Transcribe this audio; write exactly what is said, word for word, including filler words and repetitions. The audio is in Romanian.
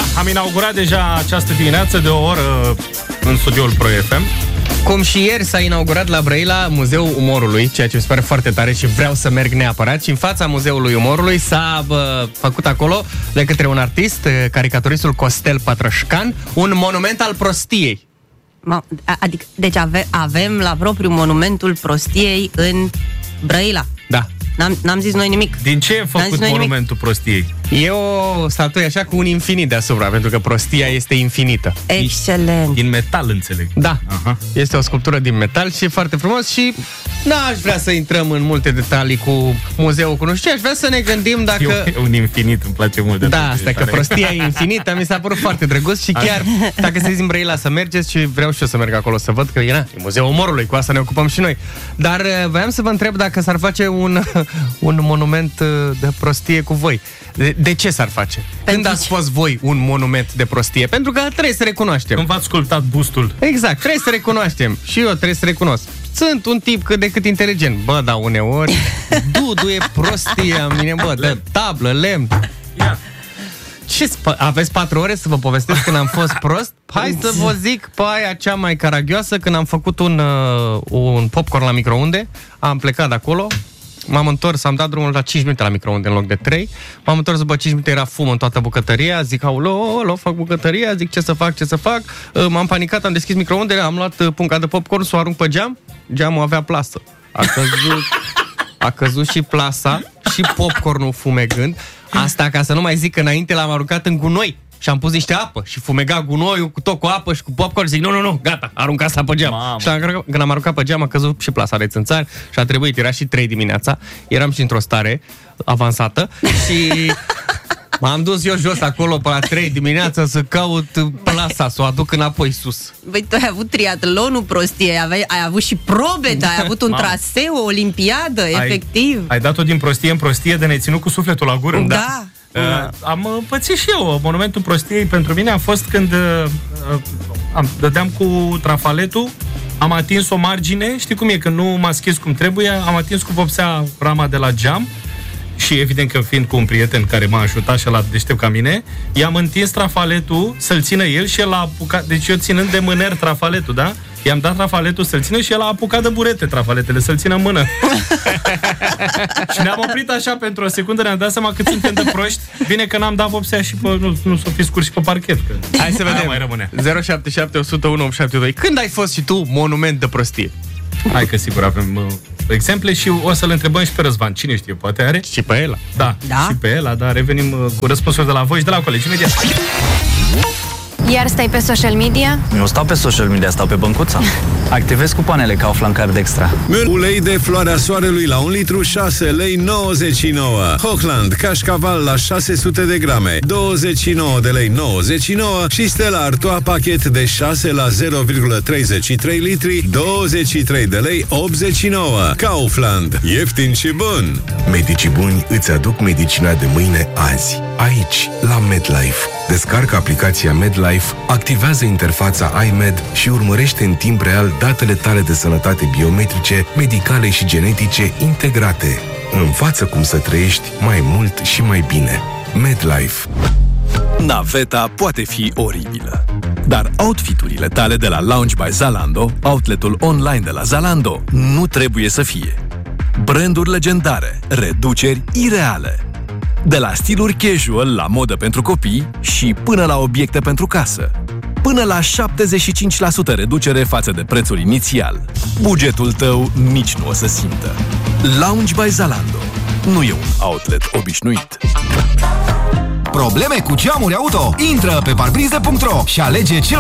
Da, am inaugurat deja această dimineață de o oră în studioul Pro F M. Cum și ieri s-a inaugurat la Brăila Muzeul Umorului, ceea ce mi se pare foarte tare și vreau să merg neapărat. Și în fața Muzeului Umorului s-a bă, făcut acolo, de către un artist, caricaturistul Costel Patrășcan, un monument al prostiei. Adică, deci ave, avem la propriu monumentul prostiei în Brăila. Da. N-am, n-am zis noi nimic. Din ce e făcut monumentul nimic? Prostiei? E o statuie așa cu un infinit deasupra, pentru că prostia este infinită. Excelent. Din metal, înțeleg. Da. Aha. Este o sculptură din metal și e foarte frumos și n-aș vrea să intrăm în multe detalii cu muzeul, cu nu știu ce, aș vrea să ne gândim dacă... E un infinit, îmi place mult de Da, asta că prostia e infinită, mi s-a părut foarte drăguț și chiar dacă se din Brăila să mergeți și vreau și eu să merg acolo să văd că e, na, e Muzeul Umorului, cu asta ne ocupăm și noi. Dar voiam să vă întreb dacă s-ar face un, un monument de prostie cu voi. De, de ce s-ar face? Pentru Când ați fost voi un monument de prostie? Pentru că trebuie să recunoaștem. Când v-ați sculptat bustul. Exact, trebuie să recunoaștem. Și eu trebuie să recunosc. Sunt un tip cât de cât inteligent. Bă, da, uneori Dudu e prostie în mine, bă, de tablă, lemn. Ia. Ce aveți patru ore să vă povestesc când am fost prost? Hai să vă zic pe aia cea mai caragioasă, când am făcut un, uh, un popcorn la microunde. Am plecat de acolo, m-am întors, am dat drumul la cinci minute la microunde în loc de trei. M-am întors după cinci minute, era fum în toată bucătăria. Zic, aoleo, fac bucătăria, zic ce să fac, ce să fac. M-am panicat, am deschis microundele, am luat punga de popcorn, să o arunc pe geam. Geamul avea plasă. A căzut, a căzut și plasa și popcornul fumegând. Asta ca să nu mai zic că înainte l-am aruncat în gunoi și am pus niște apă și fumega gunoiul cu tot cu apă și cu popcorn. Zic, nu, nu, nu, gata, arunca asta pe geam. Mamă. Și am, când am aruncat pe geam, a căzut și plasa de țânțari și a trebuit, era și trei dimineața, eram și într-o stare avansată și m-am dus eu jos acolo pe la trei dimineața să caut plasa, să o aduc înapoi sus. Băi, tu ai avut triatlonul prostiei, ai, ai avut și probe, ai avut un Mamă. traseu, o olimpiadă, ai, efectiv. Ai dat-o din prostie în prostie de ne ținut cu sufletul la gură. Da. da. Uh, am pățit și eu. Monumentul prostiei pentru mine a fost când uh, am, dădeam cu trafaletul, am atins o margine, știi cum e, când nu m-a schis cum trebuie, am atins cu vopsea rama de la geam și evident că fiind cu un prieten care m-a ajutat și l-a deștept ca mine, i-am întins trafaletul să-l țină el și el a apucat, deci eu ținând de mâner trafaletul, da? I-am dat trafaletul să-l țină și el a apucat de burete trafaletele, să-l țină în mână. Și ne-am oprit așa pentru o secundă, ne-am dat seama cât suntem de proști. Bine că n-am dat vopsea și pe, nu, nu s-o fi scurs și pe parchet. Că hai să vedem. Mai rămâne. zero șapte șapte, o zero unu, opt șapte doi. Când ai fost și tu monument de prostie? Hai că sigur avem uh, exemple și o să-l întrebăm și pe Răzvan. Cine știe, poate are? Și pe el. Da, da? și pe el, dar revenim uh, cu răspunsuri de la voi și de la colegi imediat. Iar stai pe social media? Nu stau pe social media, stau pe băncuța. Activez cupoanele Kaufland Card Extra. Ulei de floarea soarelui la un litru, șase lei nouăzeci și nouă. Hochland cașcaval la șase sute de grame, douăzeci și nouă de lei nouăzeci și nouă. Și Stella Artois pachet de șase la zero virgulă treizeci și trei litri, douăzeci și trei de lei optzeci și nouă. Kaufland, ieftin și bun. Medicii buni îți aduc medicina de mâine azi, aici, la MedLife. Descarcă aplicația MedLife, activează interfața iMed și urmărește în timp real datele tale de sănătate biometrice, medicale și genetice integrate. Învață cum să trăiești mai mult și mai bine. MedLife. Naveta poate fi oribilă, dar outfiturile tale de la Lounge by Zalando, outletul online de la Zalando, nu trebuie să fie. Branduri legendare, reduceri ireale. De la stiluri casual la modă pentru copii și până la obiecte pentru casă. Până la șaptezeci și cinci la sută reducere față de prețul inițial. Bugetul tău nici nu o să simtă. Lounge by Zalando. Nu e un outlet obișnuit. Probleme cu geamuri auto? Intră pe parbrize punct ro și alege cel